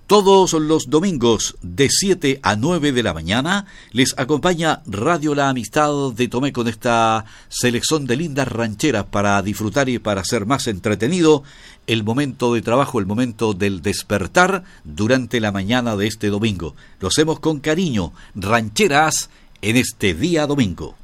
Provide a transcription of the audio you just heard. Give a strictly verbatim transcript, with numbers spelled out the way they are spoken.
Todos los domingos de siete a nueve de la mañana les acompaña Radio La Amistad de Tomé con esta selección de lindas rancheras para disfrutar y para hacer más entretenido el momento de trabajo, el momento del despertar durante la mañana de este domingo. Lo hacemos con cariño, rancheras en este día domingo.